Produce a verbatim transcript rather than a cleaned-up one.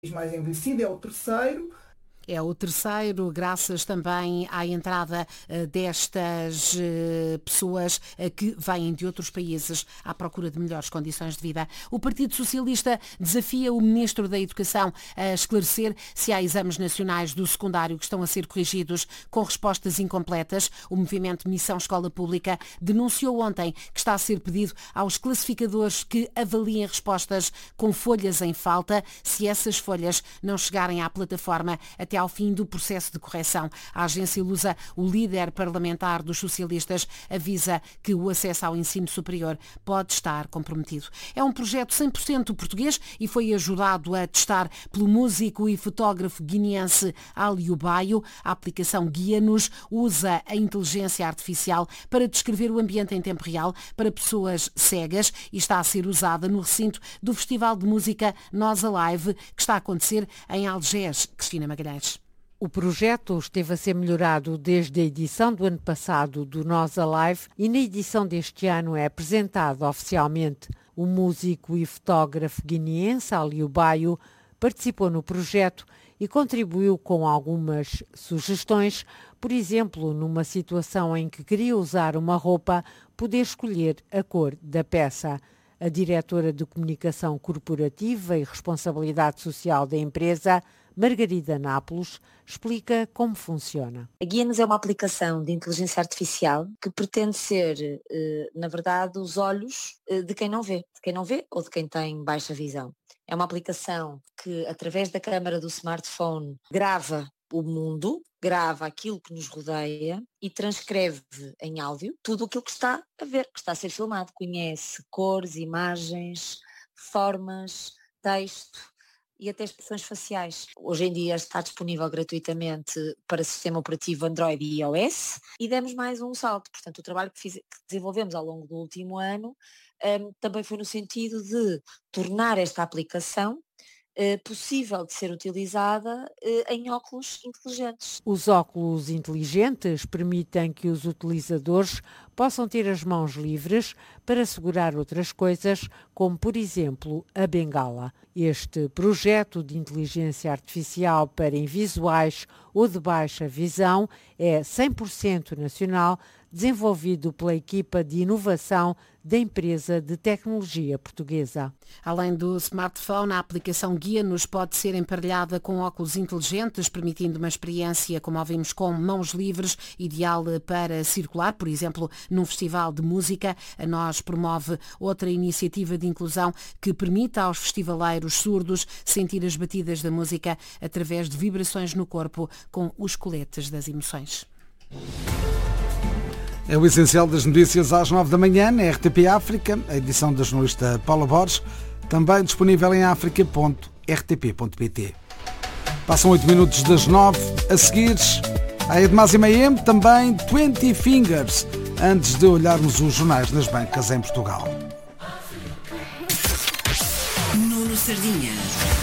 mais envelhecido, é o terceiro. É o terceiro, graças também à entrada uh, destas uh, pessoas uh, que vêm de outros países à procura de melhores condições de vida. O Partido Socialista desafia o Ministro da Educação a esclarecer se há exames nacionais do secundário que estão a ser corrigidos com respostas incompletas. O movimento Missão Escola Pública denunciou ontem que está a ser pedido aos classificadores que avaliem respostas com folhas em falta, se essas folhas não chegarem à plataforma até ao fim do processo de correção. A agência Lusa, o líder parlamentar dos socialistas, avisa que o acesso ao ensino superior pode estar comprometido. É um projeto cem por cento português e foi ajudado a testar pelo músico e fotógrafo guineense Alio Baio. A aplicação Guia-nos usa a inteligência artificial para descrever o ambiente em tempo real para pessoas cegas e está a ser usada no recinto do Festival de Música Nós Alive, que está a acontecer em Algés. Cristina Magalhães. O projeto esteve a ser melhorado desde a edição do ano passado do Nós Alive e na edição deste ano é apresentado oficialmente. O músico e fotógrafo guineense Alio Baio participou no projeto e contribuiu com algumas sugestões, por exemplo, numa situação em que queria usar uma roupa, poder escolher a cor da peça. A diretora de Comunicação Corporativa e Responsabilidade Social da empresa, Margarida Nápoles, explica como funciona. A Guia-nos é uma aplicação de inteligência artificial que pretende ser, na verdade, os olhos de quem não vê, de quem não vê ou de quem tem baixa visão. É uma aplicação que, através da câmara do smartphone, grava o mundo, grava aquilo que nos rodeia e transcreve em áudio tudo aquilo que está a ver, que está a ser filmado. Conhece cores, imagens, formas, texto e até expressões faciais. Hoje em dia está disponível gratuitamente para sistema operativo Android e iOS e demos mais um salto. Portanto, o trabalho que, fiz, que desenvolvemos ao longo do último ano um, também foi no sentido de tornar esta aplicação Uh, possível de ser utilizada uh, em óculos inteligentes. Os óculos inteligentes permitem que os utilizadores possam ter as mãos livres para segurar outras coisas, como por exemplo a bengala. Este projeto de inteligência artificial para invisuais ou de baixa visão é cem por cento nacional, desenvolvido pela equipa de inovação da empresa de tecnologia portuguesa. Além do smartphone, a aplicação Guia-nos pode ser emparelhada com óculos inteligentes, permitindo uma experiência, como ouvimos, com mãos livres, ideal para circular, por exemplo, num festival de música. A Nós promove outra iniciativa de inclusão que permite aos festivaleiros surdos sentir as batidas da música através de vibrações no corpo com os coletes das emoções. É o essencial das notícias às nove da manhã na R T P África, a edição da jornalista Paula Borges, também disponível em africa ponto r t p ponto p t. Passam oito minutos das nove, a seguir, a Edmás e Mayem, também vinte Fingers, antes de olharmos os jornais nas bancas em Portugal. Nuno Sardinha.